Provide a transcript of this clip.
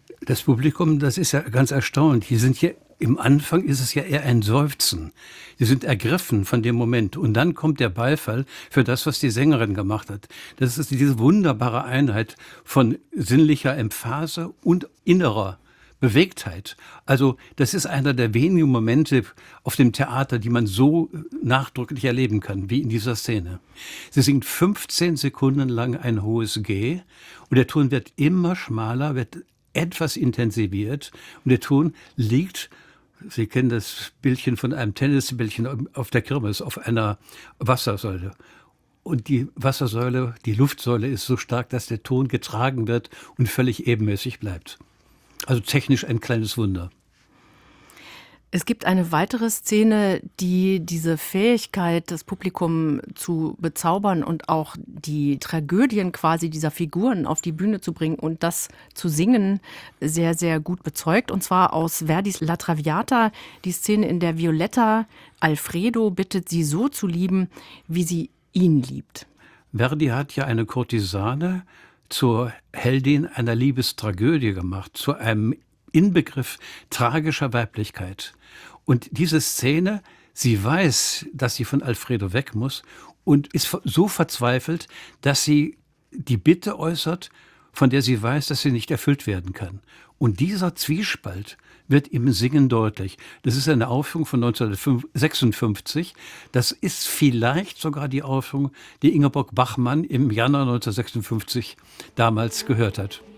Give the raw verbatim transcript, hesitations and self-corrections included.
Das Publikum, das ist ja ganz erstaunt. Die sind hier im Anfang ist es ja eher ein Seufzen. Die sind ergriffen von dem Moment. Und dann kommt der Beifall für das, was die Sängerin gemacht hat. Das ist diese wunderbare Einheit von sinnlicher Emphase und innerer Bewegtheit. Also das ist einer der wenigen Momente auf dem Theater, die man so nachdrücklich erleben kann, wie in dieser Szene. Sie singt fünfzehn Sekunden lang ein hohes G und der Ton wird immer schmaler, wird etwas intensiviert und der Ton liegt, Sie kennen das Bildchen von einem Tennisbällchen auf der Kirmes, auf einer Wassersäule. Und die Wassersäule, die Luftsäule ist so stark, dass der Ton getragen wird und völlig ebenmäßig bleibt. Also technisch ein kleines Wunder. Es gibt eine weitere Szene, die diese Fähigkeit, das Publikum zu bezaubern und auch die Tragödien quasi dieser Figuren auf die Bühne zu bringen und das zu singen, sehr, sehr gut bezeugt. Und zwar aus Verdis La Traviata, die Szene, in der Violetta Alfredo bittet, sie so zu lieben, wie sie ihn liebt. Verdi hat ja eine Kurtisane zur Heldin einer Liebestragödie gemacht, zu einem Inbegriff tragischer Weiblichkeit. Und diese Szene, sie weiß, dass sie von Alfredo weg muss und ist so verzweifelt, dass sie die Bitte äußert, von der sie weiß, dass sie nicht erfüllt werden kann. Und dieser Zwiespalt wird im Singen deutlich. Das ist eine Aufführung von neunzehnhundertsechsundfünfzig. Das ist vielleicht sogar die Aufführung, die Ingeborg Bachmann im Januar neunzehnhundertsechsundfünfzig damals gehört hat.